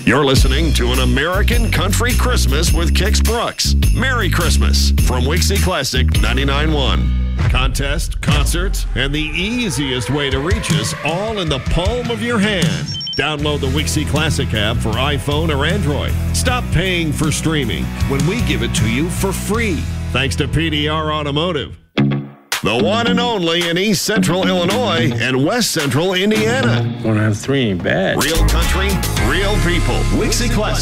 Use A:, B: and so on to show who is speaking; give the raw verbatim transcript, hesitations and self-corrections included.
A: You're listening to An American Country Christmas with Kix Brooks. Merry Christmas from Wixie Classic ninety-nine point one. Contest, concerts, and the easiest way to reach us all in the palm of your hand. Download the Wixie Classic app for iPhone or Android. Stop paying for streaming when we give it to you for free. Thanks to P D R Automotive. The one and only in East Central Illinois and West Central Indiana.
B: One out of three ain't bad.
A: Real country, real people. Wixie Classic.